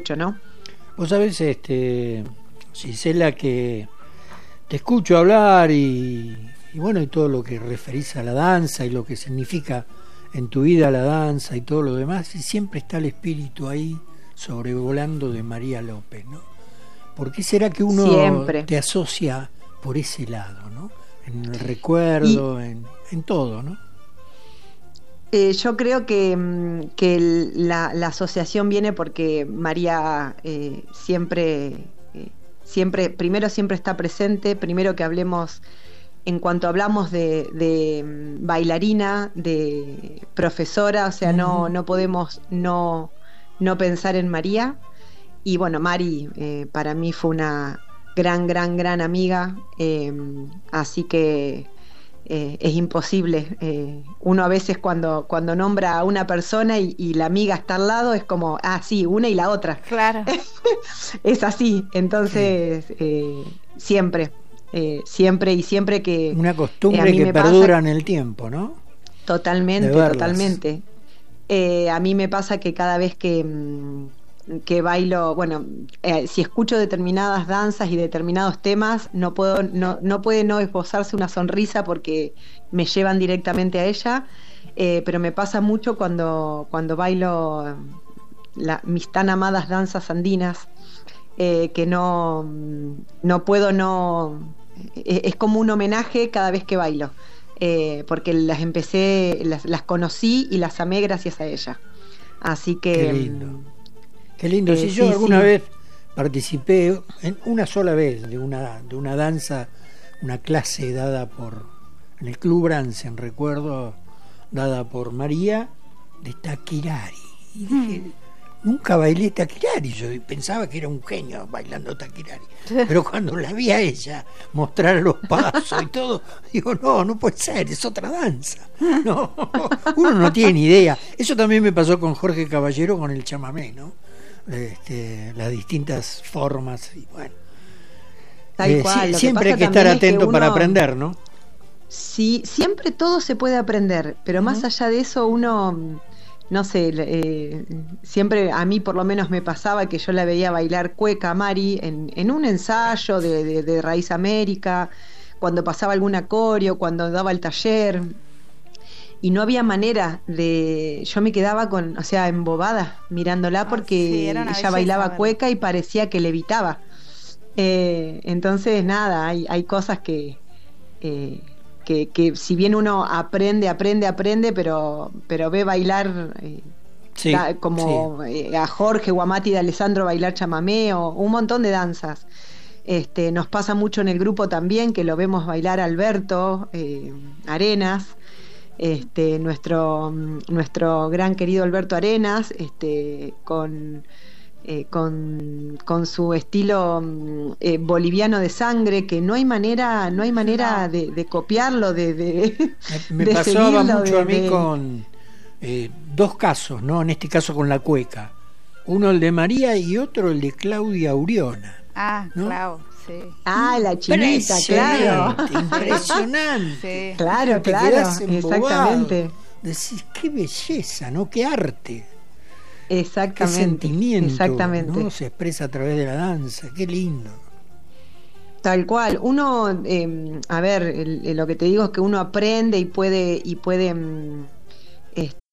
mucho, ¿no? Vos sabés, Gisela, que te escucho hablar y bueno, y todo lo que referís a la danza y lo que significa en tu vida la danza y todo lo demás, y siempre está el espíritu ahí sobrevolando de María López, ¿no? ¿Por qué será que uno Siempre. te asocia por ese lado, ¿no? En el recuerdo, en todo, ¿no? Yo creo que la asociación viene porque María siempre, primero siempre está presente, primero que hablemos, en cuanto hablamos de bailarina, de profesora, o sea, no podemos no pensar en María. Y bueno, Mari para mí fue una gran amiga, así que es imposible. Uno a veces cuando nombra a una persona y la amiga está al lado, es como, sí, una y la otra. Claro. Es así, entonces siempre y siempre que... Una costumbre que perdura en el tiempo, ¿no? Totalmente. A mí me pasa que cada vez que bailo, bueno, si escucho determinadas danzas y determinados temas, no puede no esbozarse una sonrisa porque me llevan directamente a ella, pero me pasa mucho cuando bailo mis tan amadas danzas andinas, que no puedo no... Es como un homenaje cada vez que bailo, porque las conocí y las amé gracias a ella. Así que... Qué lindo. Qué lindo. Si yo alguna vez participé, en una sola vez, de una danza, una clase dada en el Club Bransen, recuerdo, dada por María, de Taquirari. Y dije, nunca bailé Taquirari. Yo pensaba que era un genio bailando Taquirari. Pero cuando la vi a ella mostrar los pasos y todo, digo, no puede ser, es otra danza. No, uno no tiene ni idea. Eso también me pasó con Jorge Caballero con el chamamé, ¿no? Las distintas formas y bueno, tal cual. Siempre hay que estar atento para aprender, ¿no? Sí, siempre todo se puede aprender, pero más allá de eso uno, no sé, siempre a mí por lo menos me pasaba que yo la veía bailar cueca a Mari en un ensayo de Raíz América, cuando pasaba alguna coreo, cuando daba el taller. Y no había manera yo me quedaba embobada mirándola porque ella bailaba cueca y parecía que levitaba. Entonces, nada, hay cosas que si bien uno aprende, pero ve bailar como a Jorge Guamati de Alessandro bailar chamamé o un montón de danzas. Nos pasa mucho en el grupo también, que lo vemos bailar a Alberto Arenas. Nuestro gran querido Alberto Arenas, con su estilo boliviano de sangre, que no hay manera de copiarlo, me pasaba mucho a mí con dos casos, ¿no? En este caso con la cueca, uno el de María y otro el de Claudia Uriona, ¿no? Claro. Sí. La chinita, claro. Impresionante. Sí. Claro, exactamente. Decís, qué belleza, ¿no? Qué arte. Exactamente. Qué sentimiento, exactamente. ¿no? Se expresa a través de la danza, qué lindo. Tal cual. Uno, lo que te digo es que uno aprende y puede